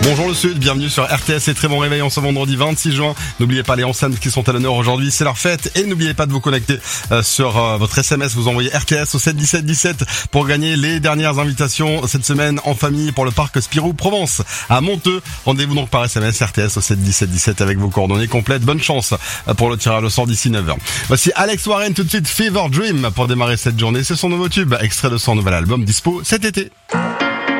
Bonjour le Sud, bienvenue sur RTS et très bon réveil en ce vendredi 26 juin. N'oubliez pas les enceintes qui sont à l'honneur aujourd'hui, c'est leur fête. Et n'oubliez pas de vous connecter sur votre SMS, vous envoyez RTS au 7 17 17 pour gagner les dernières invitations cette semaine en famille pour le parc Spirou Provence à Monteux. Rendez-vous donc par SMS RTS au 7 17 17 avec vos coordonnées complètes. Bonne chance pour le tirage au sort d'ici 9h. Voici Alex Warren tout de suite, Fever Dream pour démarrer cette journée. C'est son nouveau tube, extrait de son nouvel album dispo cet été.